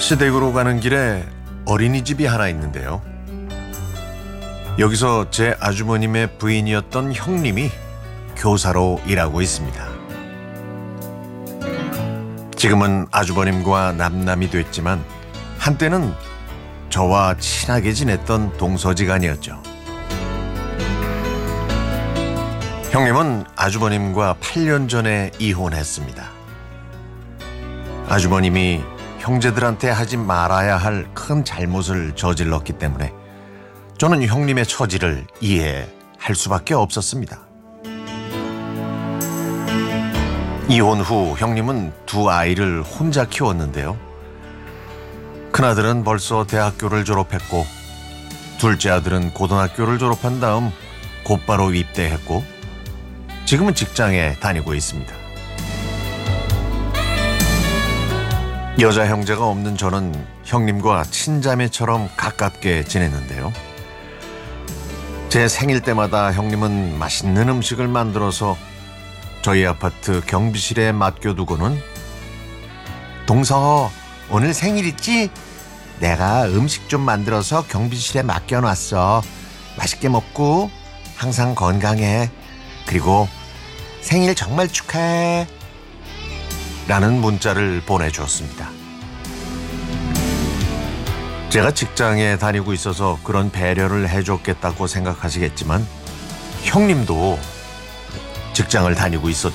시댁으로 가는 길에 어린이집이 하나 있는데요. 여기서 제 아주버님의 부인이었던 형님이 교사로 일하고 있습니다. 지금은 아주버님과 남남이 됐지만 한때는 저와 친하게 지냈던 동서지간이었죠. 형님은 아주버님과 8년 전에 이혼했습니다. 아주버님이 형제들한테 하지 말아야 할 큰 잘못을 저질렀기 때문에 저는 형님의 처지를 이해할 수밖에 없었습니다. 이혼 후 형님은 두 아이를 혼자 키웠는데요. 큰아들은 벌써 대학교를 졸업했고 둘째 아들은 고등학교를 졸업한 다음 곧바로 입대했고 지금은 직장에 다니고 있습니다. 여자 형제가 없는 저는 형님과 친자매처럼 가깝게 지냈는데요. 제 생일 때마다 형님은 맛있는 음식을 만들어서 저희 아파트 경비실에 맡겨두고는 동서 오늘 생일 있지? 내가 음식 좀 만들어서 경비실에 맡겨놨어. 맛있게 먹고 항상 건강해. 그리고 생일 정말 축하해. 라는 문자를 보내주었습니다. 제가 직장에 다니고 있어서 그런 배려를 해줬겠다고 생각하시겠지만 형님도 직장을 다니고